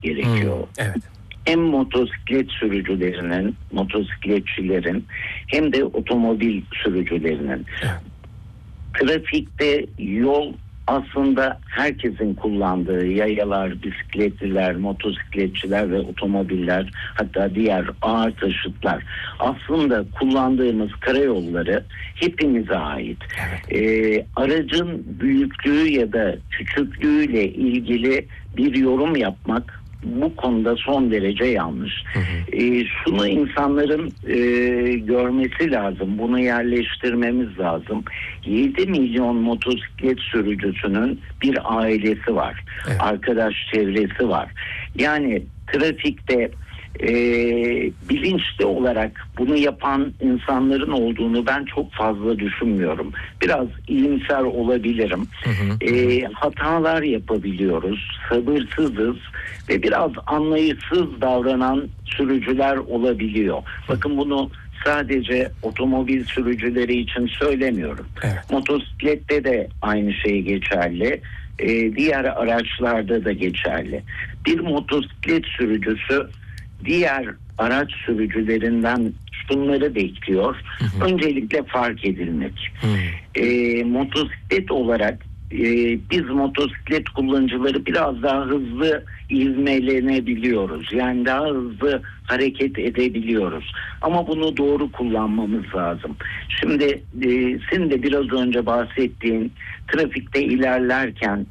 gerekiyor. Evet. Hem motosiklet sürücülerinin, motosikletçilerin hem de otomobil sürücülerinin. Evet. Trafikte yol aslında herkesin kullandığı, yayalar, bisikletliler, motosikletçiler ve otomobiller, hatta diğer ağır taşıtlar. Aslında kullandığımız karayolları hepimize ait. Aracın büyüklüğü ya da küçüklüğüyle ilgili bir yorum yapmak bu konuda son derece yanlış. Şunu insanların görmesi lazım. Bunu yerleştirmemiz lazım. 7 milyon motosiklet sürücüsünün bir ailesi var. Evet. Arkadaş çevresi var. Yani trafikte bilinçli olarak bunu yapan insanların olduğunu ben çok fazla düşünmüyorum. Biraz iyimser olabilirim. Hatalar yapabiliyoruz, sabırsızız ve biraz anlayışsız davranan sürücüler olabiliyor. Bakın bunu sadece otomobil sürücüleri için söylemiyorum. Evet. Motosiklette de aynı şey geçerli. Diğer araçlarda da geçerli. Bir motosiklet sürücüsü diğer araç sürücülerinden şunları bekliyor. Öncelikle fark edilmek. Motosiklet olarak biz motosiklet kullanıcıları biraz daha hızlı ivmelenebiliyoruz. Yani daha hızlı hareket edebiliyoruz. Ama bunu doğru kullanmamız lazım. Şimdi senin de biraz önce bahsettiğin trafikte ilerlerken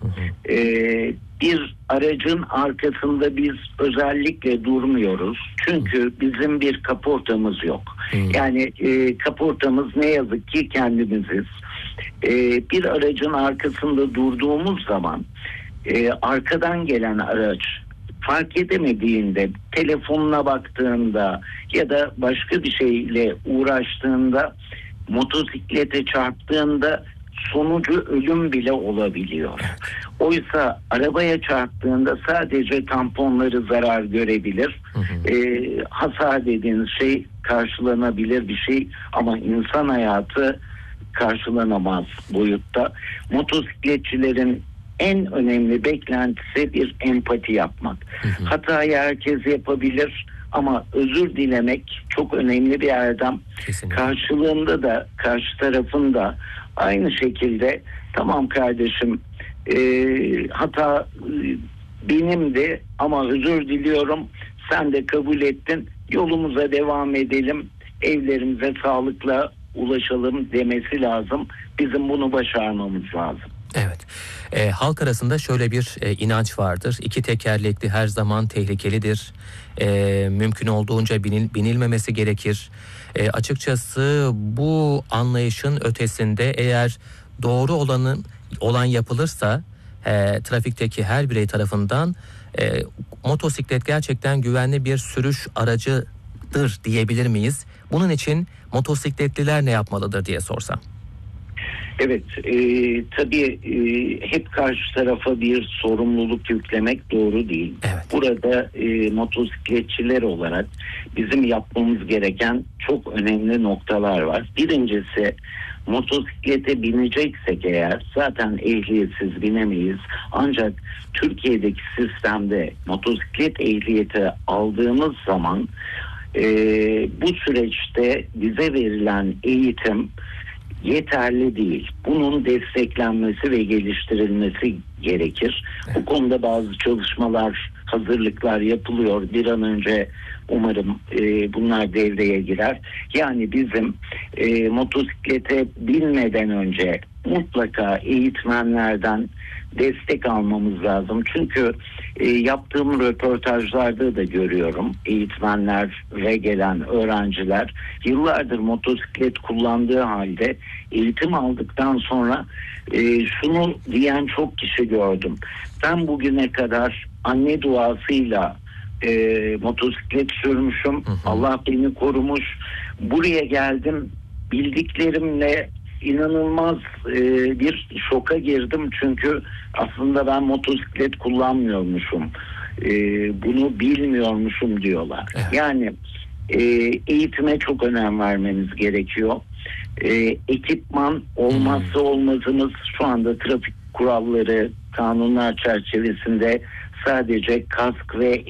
bir aracın arkasında biz özellikle durmuyoruz. Çünkü bizim bir kaportamız yok. Yani kaportamız ne yazık ki kendimiziz. Bir aracın arkasında durduğumuz zaman arkadan gelen araç fark edemediğinde, telefonuna baktığında ya da başka bir şeyle uğraştığında, motosiklete çarptığında sonucu ölüm bile olabiliyor. Oysa arabaya çarptığında sadece tamponları zarar görebilir. Hasar dediğiniz şey karşılanabilir bir şey ama insan hayatı karşılanamaz boyutta. Motosikletçilerin en önemli beklentisi bir empati yapmak. Hatayı herkes yapabilir ama özür dilemek çok önemli bir erdem. Kesinlikle. Karşılığında da karşı tarafın da aynı şekilde tamam kardeşim hata benimdi ama özür diliyorum, sen de kabul ettin, yolumuza devam edelim, evlerimize sağlıkla ulaşalım demesi lazım. Bizim bunu başarmamız lazım. Evet. Halk arasında şöyle bir inanç vardır. İki tekerlekli her zaman tehlikelidir. Mümkün olduğunca binilmemesi gerekir. Açıkçası bu anlayışın ötesinde eğer doğru olan yapılırsa trafikteki her birey tarafından motosiklet gerçekten güvenli bir sürüş aracıdır diyebilir miyiz? Bunun için motosikletliler ne yapmalıdır diye sorsam. Evet, tabii hep karşı tarafa bir sorumluluk yüklemek doğru değil. Evet. Burada motosikletçiler olarak bizim yapmamız gereken çok önemli noktalar var. Birincisi, motosiklete bineceksek eğer zaten ehliyetsiz binemeyiz. Ancak Türkiye'deki sistemde motosiklet ehliyeti aldığımız zaman bu süreçte bize verilen eğitim yeterli değil. Bunun desteklenmesi ve geliştirilmesi gerekir. Bu konuda bazı çalışmalar, hazırlıklar yapılıyor. Bir an önce umarım bunlar devreye girer. Yani bizim motosiklete binmeden önce mutlaka eğitmenlerden destek almamız lazım. Çünkü yaptığım röportajlarda da görüyorum. Eğitmenlere gelen öğrenciler yıllardır motosiklet kullandığı halde eğitim aldıktan sonra şunu diyen çok kişi gördüm. Ben bugüne kadar anne duasıyla motosiklet sürmüşüm. Allah beni korumuş. Buraya geldim. Bildiklerimle inanılmaz bir şoka girdim. Çünkü aslında ben motosiklet kullanmıyormuşum. Bunu bilmiyormuşum diyorlar. Evet. Yani eğitime çok önem vermemiz gerekiyor. Ekipman olmazsa olmazımız. Şu anda trafik kuralları, kanunlar çerçevesinde sadece kask ve